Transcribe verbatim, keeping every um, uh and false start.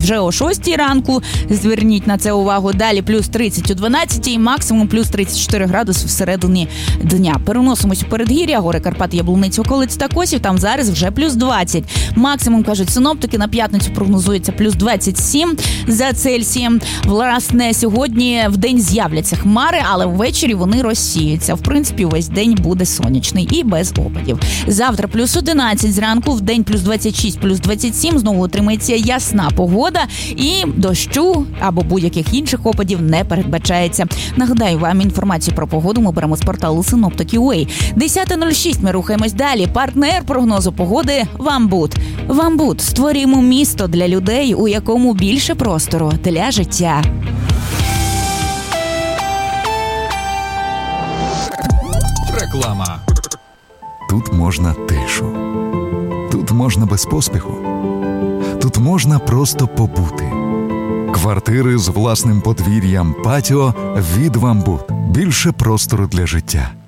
вже о шостій ранку. Зверніть на це увагу. Далі плюс тридцять о дванадцятій і максимум плюс тридцять чотири градуси всередині дня. Переносимось у передгір'я, гори Карпат, Яблуниці, околиць та Косів. Там зараз вже плюс двадцять. Максимум, кажуть синоптики, на п'ятницю прогнозується плюс двадцять сім за Цельсієм. Власне, сьогодні в день з'являться хмари, але ввечері вони розсіються. В принципі, весь день буде сонячний і без опадів. Завтра плюс одинадцять зранку, в день плюс двадцять шість, плюс двадцять сім. Знову отримається ясна погода і дощу або будь-яких інших опадів не передбачається. Нагадаю вам інформацію про погоду ми беремо з порталу Синоптики.ua. десята нуль шість, ми рухаємось далі. Партнер прогнозу погоди – Вамбут. Вамбут. Створюємо місто для людей, у якому більше простору для життя. Реклама. Тут можна тишу. Тут можна без поспіху. Тут можна просто побути. Квартири з власним подвір'ям, патіо від Вамбут. Більше простору для життя.